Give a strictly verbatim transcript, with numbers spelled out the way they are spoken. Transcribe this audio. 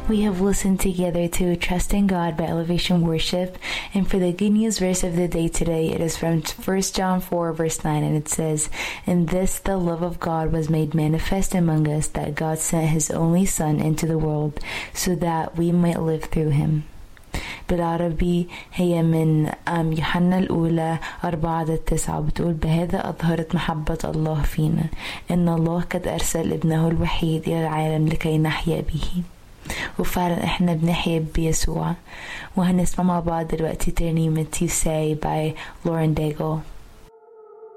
We have listened together to Trust in God by Elevation Worship, and for the good news verse of the day today, it is from First John four verse nine, and it says, "In this the love of God was made manifest among us, that God sent his only Son into the world so that we might live through him." بالعربي هي من يوحنا الأولى أربعة عدد تسعة، بتقول: بهذا أظهرت محبة الله فينا، إن الله قد أرسل ابنه الوحيد إلى العالم لكي نحيا به. وفعلا احنا بنحيا بيسوع. وهنسمع مع بعض دلوقتي ترنيمة You Say by Lauren Daigle.